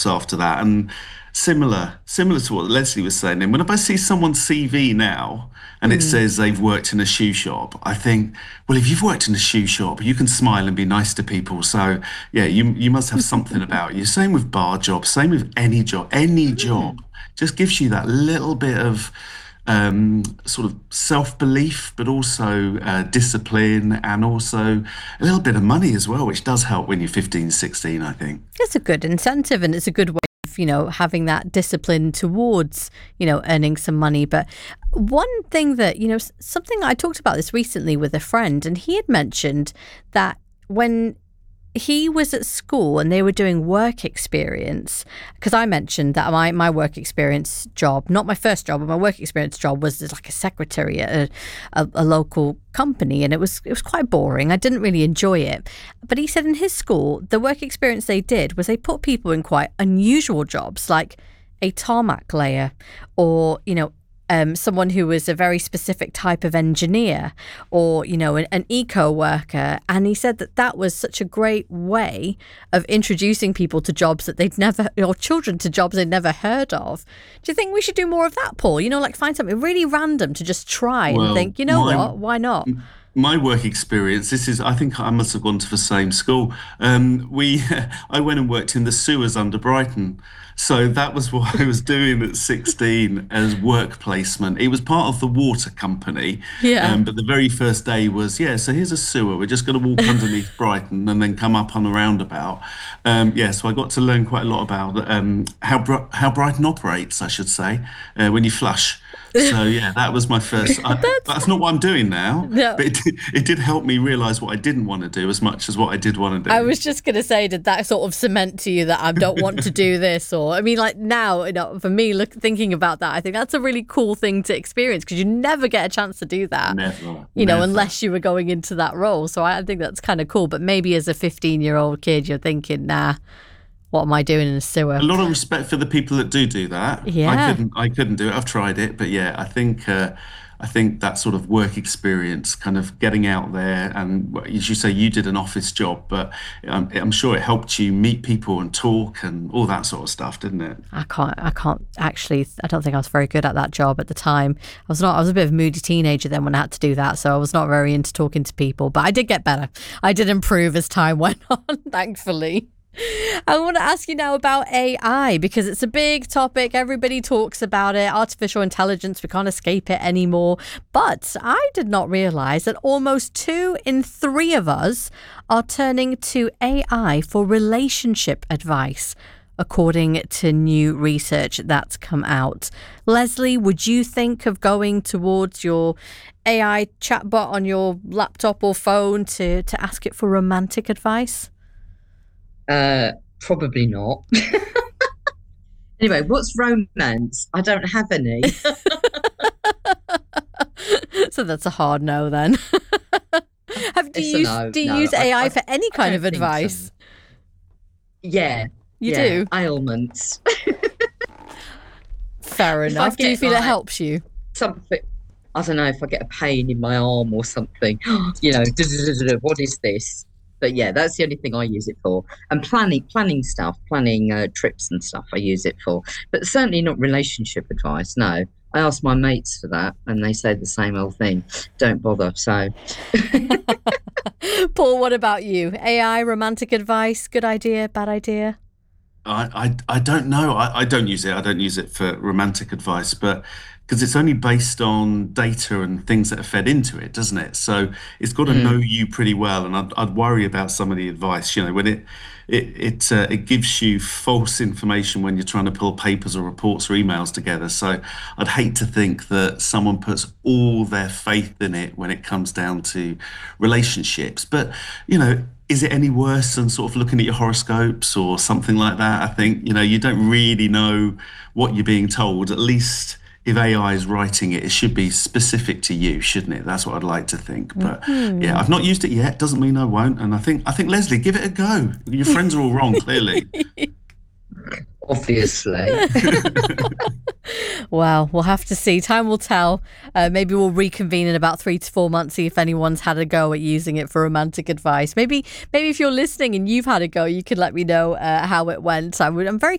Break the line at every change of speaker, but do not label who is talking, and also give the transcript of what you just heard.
jobs after that. And similar to what Leslie was saying. And whenever I see someone's CV now and it says they've worked in a shoe shop, I think, well, if you've worked in a shoe shop, you can smile and be nice to people. So yeah, you must have something about you. Same with bar jobs, same with any job. Any job just gives you that little bit of sort of self-belief, but also discipline, and also a little bit of money as well, which does help when you're 15, 16, I think.
It's a good incentive, and it's a good way of, having that discipline towards, earning some money. But one thing that, something I talked about this recently with a friend, and he had mentioned that when he was at school and they were doing work experience, because I mentioned that my work experience job, not my first job, but my work experience job was as like a secretary at a local company, and it was quite boring. I didn't really enjoy it. But he said in his school, the work experience they did was they put people in quite unusual jobs, like a tarmac layer, or someone who was a very specific type of engineer, or an eco worker. And he said that was such a great way of introducing people to jobs that they'd never, or children to jobs they'd never heard of. Do you think we should do more of that, Paul? Like find something really random to just try and think, what, why not?
My work experience, I think I must have gone to the same school. I went and worked in the sewers under Brighton. So that was what I was doing at 16 as work placement. It was part of the water company.
Yeah.
But the very first day was, so here's a sewer. We're just going to walk underneath Brighton and then come up on a roundabout. So I got to learn quite a lot about how Brighton operates, I should say, when you flush. So that was my first. That's not what I'm doing now.
No.
But it did help me realise what I didn't want to do as much as what I did want to do.
I was just going to say, did that sort of cement to you that I don't want to do this? Or like now, for me, thinking about that, I think that's a really cool thing to experience, because you never get a chance to do that.
Never.
Unless you were going into that role. So I think that's kind of cool. But maybe as a 15-year-old kid, you're thinking, nah. What am I doing in a sewer?
A lot of respect for the people that do that.
Yeah.
I couldn't do it. I've tried it, but I think that sort of work experience, kind of getting out there, and as you say, you did an office job, but I'm sure it helped you meet people and talk and all that sort of stuff, didn't it?
I can't actually. I don't think I was very good at that job at the time. I was a bit of a moody teenager then when I had to do that, so I was not very into talking to people. But I did get better. I did improve as time went on, thankfully. I want to ask you now about AI, because it's a big topic. Everybody talks about it. Artificial intelligence, we can't escape it anymore. But I did not realize that almost 2 in 3 of us are turning to AI for relationship advice, according to new research that's come out. Leslie, would you think of going towards your AI chatbot on your laptop or phone to ask it for romantic advice?
Probably not. Anyway, what's romance? I don't have any.
So that's a hard no then. Do you use AI for any kind of advice?
So. Yeah.
You do?
Ailments.
Fair enough. Do you feel it helps you?
Something. I don't know, if I get a pain in my arm or something, what is this? But that's the only thing I use it for. And planning trips and stuff I use it for. But certainly not relationship advice, no. I ask my mates for that and they say the same old thing. Don't bother, so.
Paul, what about you? AI, romantic advice, good idea, bad idea?
I don't know. I don't use it. I don't use it for romantic advice, but because it's only based on data and things that are fed into it, doesn't it? So it's got to know you pretty well, and I'd worry about some of the advice. When it gives you false information when you're trying to pull papers or reports or emails together. So I'd hate to think that someone puts all their faith in it when it comes down to relationships. But is it any worse than sort of looking at your horoscopes or something like that? I think you don't really know what you're being told. At least if AI is writing it, it should be specific to you, shouldn't it? That's what I'd like to think. But I've not used it yet. Doesn't mean I won't. And I think Leslie, give it a go. Your friends are all wrong, clearly.
Obviously.
Well, we'll have to see. Time will tell. Maybe we'll reconvene in about 3 to 4 months, see if anyone's had a go at using it for romantic advice. Maybe if you're listening and you've had a go, you could let me know how it went. I'm very